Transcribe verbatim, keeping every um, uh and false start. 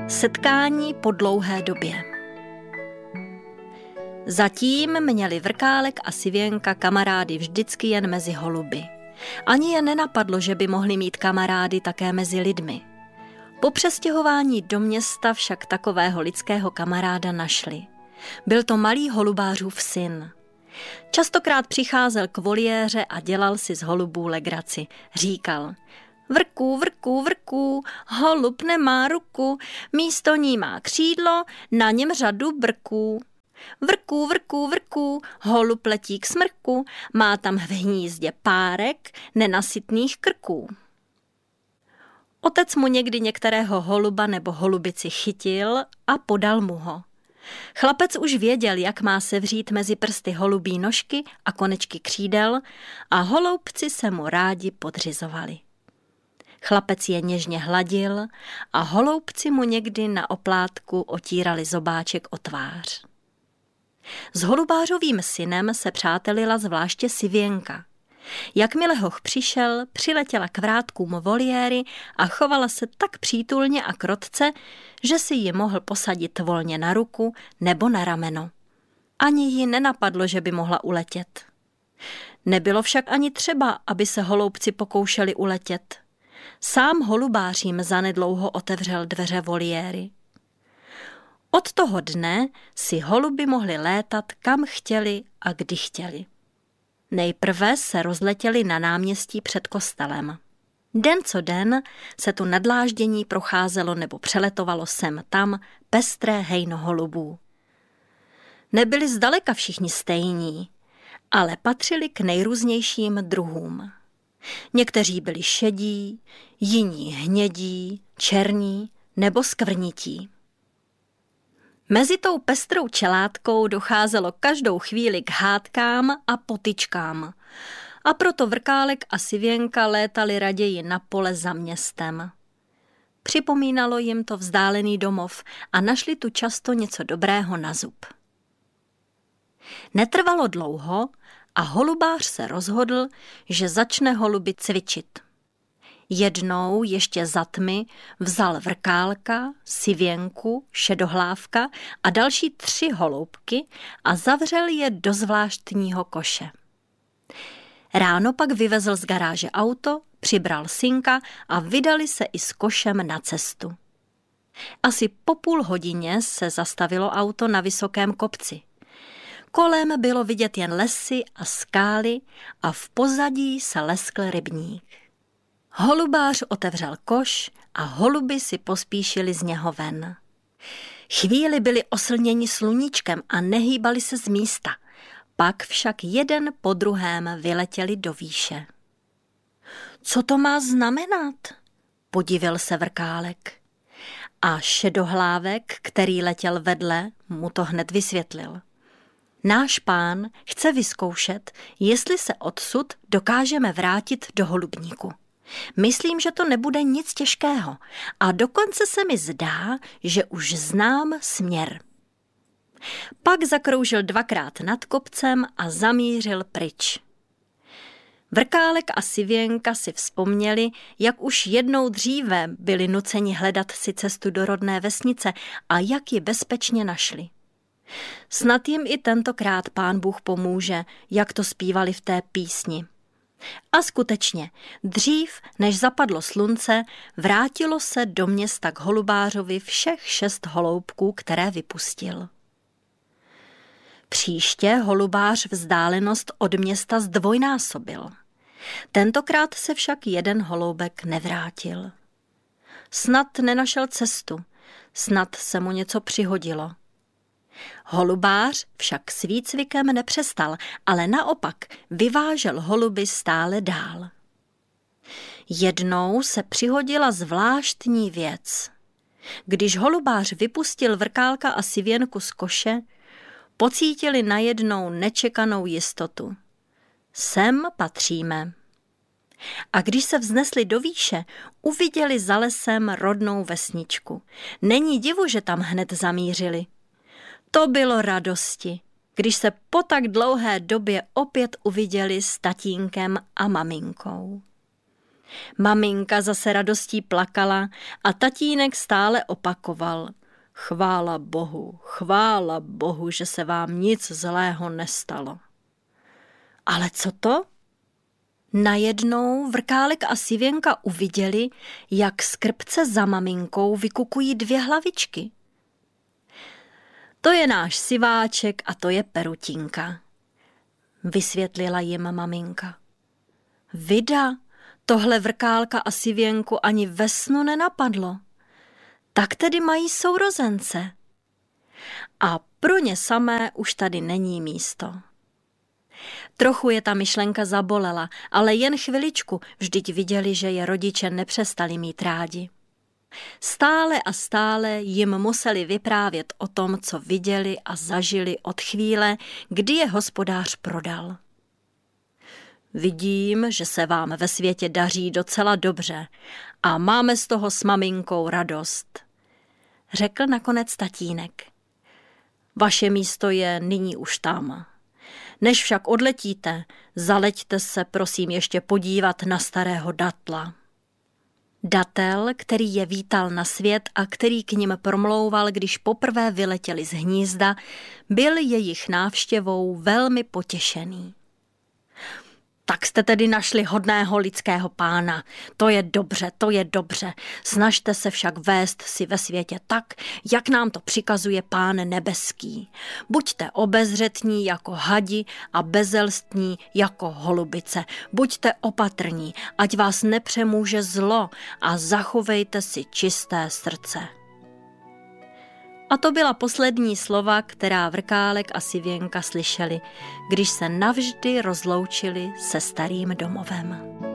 Setkání po dlouhé době. Zatím měli Vrkálek a Sivěnka kamarády vždycky jen mezi holuby. Ani je nenapadlo, že by mohli mít kamarády také mezi lidmi. Po přestěhování do města však takového lidského kamaráda našli. Byl to malý holubářův syn. Častokrát přicházel k voliéře a dělal si z holubů legraci. Říkal: Vrku, vrku, vrku, holub nemá ruku, místo ní má křídlo, na něm řadu brků. Vrku, vrku, vrku, holub letí k smrku, má tam v hnízdě párek nenasytných krků. Otec mu někdy některého holuba nebo holubici chytil a podal mu ho. Chlapec už věděl, jak má sevřít mezi prsty holubí nožky a konečky křídel a holoubci se mu rádi podřizovali. Chlapec je něžně hladil a holoubci mu někdy na oplátku otírali zobáček o tvář. S holubářovým synem se přátelila zvláště Sivěnka. Jakmile hoch přišel, přiletěla k vrátkům voliéry a chovala se tak přítulně a krotce, že si ji mohl posadit volně na ruku nebo na rameno. Ani jí nenapadlo, že by mohla uletět. Nebylo však ani třeba, aby se holoubci pokoušeli uletět. Sám holubář jim zanedlouho otevřel dveře voliéry. Od toho dne si holuby mohli létat kam chtěli a kdy chtěli. Nejprve se rozletěli na náměstí před kostelem. Den co den se tu na dláždění procházelo nebo přeletovalo sem tam pestré hejno holubů. Nebyli zdaleka všichni stejní, ale patřili k nejrůznějším druhům. Někteří byli šedí, jiní hnědí, černí nebo skvrnití. Mezi tou pestrou čeládkou docházelo každou chvíli k hádkám a potyčkám. A proto Vrkálek a Sivěnka létali raději na pole za městem. Připomínalo jim to vzdálený domov a našli tu často něco dobrého na zub. Netrvalo dlouho a holubář se rozhodl, že začne holuby cvičit. Jednou ještě za tmy vzal Vrkálka, Sivěnku, Šedohlávka a další tři holoubky a zavřel je do zvláštního koše. Ráno pak vyvezl z garáže auto, přibral synka a vydali se i s košem na cestu. Asi po půl hodině se zastavilo auto na vysokém kopci. Kolem bylo vidět jen lesy a skály a v pozadí se leskl rybník. Holubář otevřel koš a holuby si pospíšili z něho ven. Chvíli byli oslněni sluníčkem a nehýbali se z místa. Pak však jeden po druhém vyletěli do výše. Co to má znamenat? Podivil se Vrkálek. A Šedohlávek, který letěl vedle, mu to hned vysvětlil. Náš pán chce vyzkoušet, jestli se odsud dokážeme vrátit do holubníku. Myslím, že to nebude nic těžkého a dokonce se mi zdá, že už znám směr. Pak zakroužil dvakrát nad kopcem a zamířil pryč. Vrkálek a Sivěnka si vzpomněli, jak už jednou dříve byli nuceni hledat si cestu do rodné vesnice a jak ji bezpečně našli. Snad jim i tentokrát Pán Bůh pomůže, jak to zpívali v té písni. A skutečně, dřív, než zapadlo slunce, vrátilo se do města k holubářovi všech šest holoubků, které vypustil. Příště holubář vzdálenost od města zdvojnásobil. Tentokrát se však jeden holoubek nevrátil. Snad nenašel cestu, snad se mu něco přihodilo. Holubář však s výcvikem nepřestal, ale naopak vyvážel holuby stále dál. Jednou se přihodila zvláštní věc. Když holubář vypustil Vrkálka a Sivěnku z koše, pocítili najednou nečekanou jistotu. Sem patříme. A když se vznesli do výše, uviděli za lesem rodnou vesničku. Není divu, že tam hned zamířili. To bylo radosti, když se po tak dlouhé době opět uviděli s tatínkem a maminkou. Maminka zase radostí plakala a tatínek stále opakoval: chvála Bohu, chvála Bohu, že se vám nic zlého nestalo. Ale co to? Najednou Vrkálek a Sivěnka uviděli, jak z krpce za maminkou vykukují dvě hlavičky. To je náš Siváček a to je Perutinka, vysvětlila jim maminka. Vida, tohle Vrkálka a Sivěnku ani ve snu nenapadlo. Tak tedy mají sourozence. A pro ně samé už tady není místo. Trochu je ta myšlenka zabolela, ale jen chviličku, vždyť viděli, že je rodiče nepřestali mít rádi. Stále a stále jim museli vyprávět o tom, co viděli a zažili od chvíle, kdy je hospodář prodal. Vidím, že se vám ve světě daří docela dobře a máme z toho s maminkou radost, řekl nakonec tatínek. Vaše místo je nyní už tam. Než však odletíte, zaleďte se prosím ještě podívat na starého Datla. Datel, který je vítal na svět a který k nim promlouval, když poprvé vyletěli z hnízda, byl jejich návštěvou velmi potěšený. Tak jste tedy našli hodného lidského pána. To je dobře, to je dobře. Snažte se však vést si ve světě tak, jak nám to přikazuje Pán nebeský. Buďte obezřetní jako hadi a bezelstní jako holubice. Buďte opatrní, ať vás nepřemůže zlo a zachovejte si čisté srdce. A to byla poslední slova, která Vrkálek a Sivěnka slyšeli, když se navždy rozloučili se starým domovem.